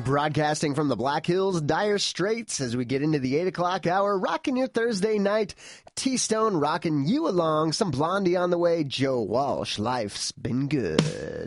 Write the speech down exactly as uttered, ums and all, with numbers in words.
Broadcasting from the Black Hills, Dire Straits, as we get into the eight o'clock hour, rocking your Thursday night. T-Stone rocking you along. Some Blondie on the way. Joe Walsh, life's been good.